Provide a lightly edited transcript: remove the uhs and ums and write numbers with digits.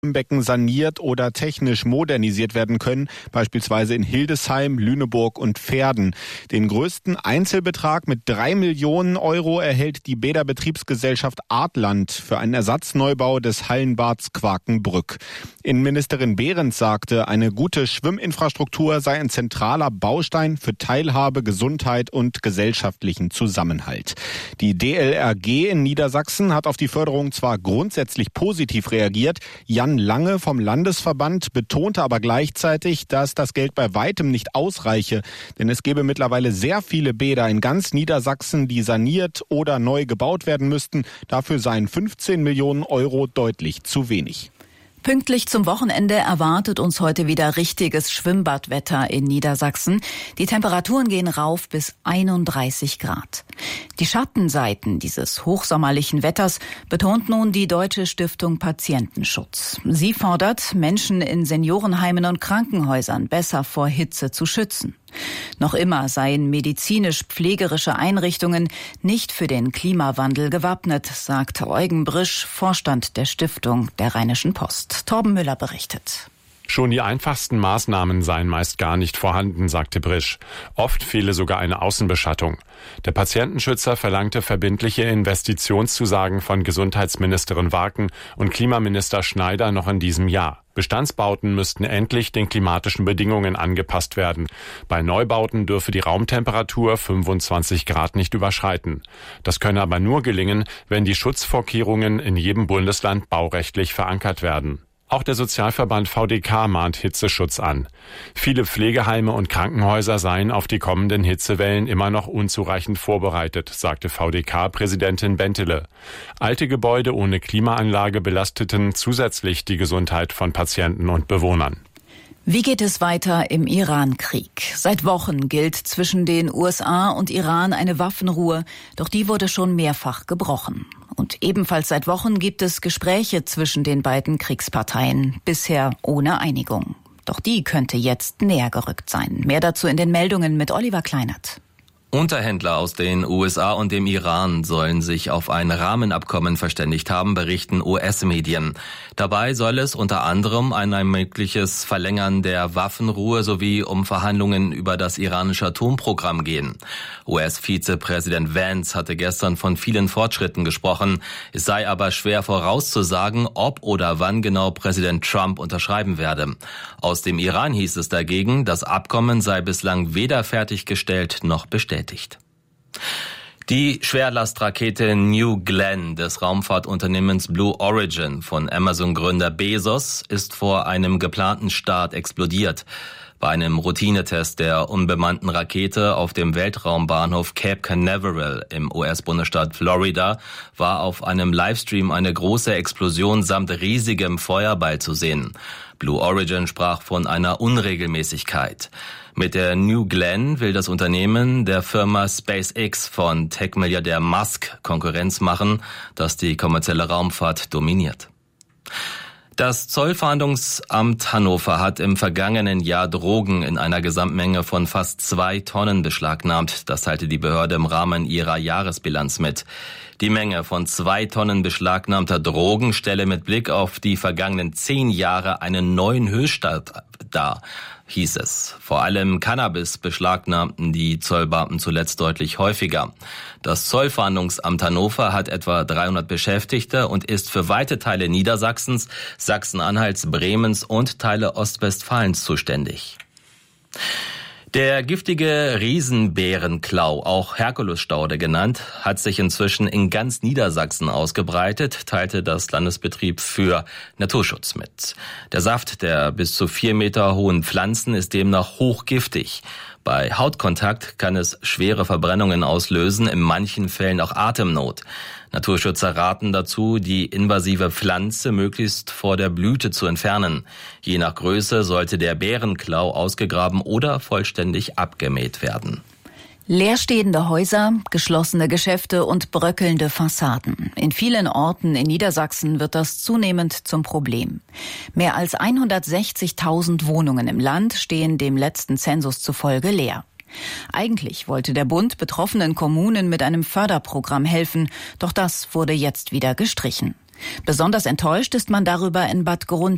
Schwimmbecken saniert oder technisch modernisiert werden können, beispielsweise in Hildesheim, Lüneburg und Verden. Den größten Einzelbetrag mit 3 Millionen Euro erhält die Bäderbetriebsgesellschaft Artland für einen Ersatzneubau des Hallenbads Quakenbrück. Innenministerin Behrens sagte, eine gute Schwimminfrastruktur sei ein zentraler Baustein für Teilhabe, Gesundheit und gesellschaftlichen Zusammenhalt. Die DLRG in Niedersachsen hat auf die Förderung zwar grundsätzlich positiv reagiert, Jan Lange vom Landesverband betonte aber gleichzeitig, dass das Geld bei weitem nicht ausreiche, denn es gäbe mittlerweile sehr viele Bäder in ganz Niedersachsen, die saniert oder neu gebaut werden müssten. Dafür seien 15 Millionen Euro deutlich zu wenig. Pünktlich zum Wochenende erwartet uns heute wieder richtiges Schwimmbadwetter in Niedersachsen. Die Temperaturen gehen rauf bis 31 Grad. Die Schattenseiten dieses hochsommerlichen Wetters betont nun die Deutsche Stiftung Patientenschutz. Sie fordert, Menschen in Seniorenheimen und Krankenhäusern besser vor Hitze zu schützen. Noch immer seien medizinisch-pflegerische Einrichtungen nicht für den Klimawandel gewappnet, sagt Eugen Brisch, Vorstand der Stiftung der Rheinischen Post. Torben Müller berichtet. Schon die einfachsten Maßnahmen seien meist gar nicht vorhanden, sagte Brisch. Oft fehle sogar eine Außenbeschattung. Der Patientenschützer verlangte verbindliche Investitionszusagen von Gesundheitsministerin Warken und Klimaminister Schneider noch in diesem Jahr. Bestandsbauten müssten endlich den klimatischen Bedingungen angepasst werden. Bei Neubauten dürfe die Raumtemperatur 25 Grad nicht überschreiten. Das könne aber nur gelingen, wenn die Schutzvorkehrungen in jedem Bundesland baurechtlich verankert werden. Auch der Sozialverband VDK mahnt Hitzeschutz an. Viele Pflegeheime und Krankenhäuser seien auf die kommenden Hitzewellen immer noch unzureichend vorbereitet, sagte VDK-Präsidentin Bentele. Alte Gebäude ohne Klimaanlage belasteten zusätzlich die Gesundheit von Patienten und Bewohnern. Wie geht es weiter im Iran-Krieg? Seit Wochen gilt zwischen den USA und Iran eine Waffenruhe, doch die wurde schon mehrfach gebrochen. Und ebenfalls seit Wochen gibt es Gespräche zwischen den beiden Kriegsparteien, bisher ohne Einigung. Doch die könnte jetzt näher gerückt sein. Mehr dazu in den Meldungen mit Oliver Kleinert. Unterhändler aus den USA und dem Iran sollen sich auf ein Rahmenabkommen verständigt haben, berichten US-Medien. Dabei soll es unter anderem ein mögliches Verlängern der Waffenruhe sowie um Verhandlungen über das iranische Atomprogramm gehen. US-Vizepräsident Vance hatte gestern von vielen Fortschritten gesprochen. Es sei aber schwer vorauszusagen, ob oder wann genau Präsident Trump unterschreiben werde. Aus dem Iran hieß es dagegen, das Abkommen sei bislang weder fertiggestellt noch bestätigt. Die Schwerlastrakete New Glenn des Raumfahrtunternehmens Blue Origin von Amazon-Gründer Bezos ist vor einem geplanten Start explodiert. Bei einem Routinetest der unbemannten Rakete auf dem Weltraumbahnhof Cape Canaveral im US-Bundesstaat Florida war auf einem Livestream eine große Explosion samt riesigem Feuerball zu sehen. Blue Origin sprach von einer Unregelmäßigkeit. Mit der New Glenn will das Unternehmen der Firma SpaceX von Tech-Milliardär Musk Konkurrenz machen, das die kommerzielle Raumfahrt dominiert. Das Zollfahndungsamt Hannover hat im vergangenen Jahr Drogen in einer Gesamtmenge von fast 2 Tonnen beschlagnahmt. Das teilte die Behörde im Rahmen ihrer Jahresbilanz mit. Die Menge von 2 Tonnen beschlagnahmter Drogen stelle mit Blick auf die vergangenen 10 Jahre einen neuen Höchststand dar, hieß es. Vor allem Cannabis beschlagnahmten die Zollbeamten zuletzt deutlich häufiger. Das Zollfahndungsamt Hannover hat etwa 300 Beschäftigte und ist für weite Teile Niedersachsens, Sachsen-Anhalts, Bremens und Teile Ostwestfalens zuständig. Der giftige Riesenbärenklau, auch Herkulesstaude genannt, hat sich inzwischen in ganz Niedersachsen ausgebreitet, teilte das Landesbetrieb für Naturschutz mit. Der Saft der bis zu 4 Meter hohen Pflanzen ist demnach hochgiftig. Bei Hautkontakt kann es schwere Verbrennungen auslösen, in manchen Fällen auch Atemnot. Naturschützer raten dazu, die invasive Pflanze möglichst vor der Blüte zu entfernen. Je nach Größe sollte der Bärenklau ausgegraben oder vollständig abgemäht werden. Leerstehende Häuser, geschlossene Geschäfte und bröckelnde Fassaden. In vielen Orten in Niedersachsen wird das zunehmend zum Problem. Mehr als 160.000 Wohnungen im Land stehen dem letzten Zensus zufolge leer. Eigentlich wollte der Bund betroffenen Kommunen mit einem Förderprogramm helfen, doch das wurde jetzt wieder gestrichen. Besonders enttäuscht ist man darüber in Bad Grund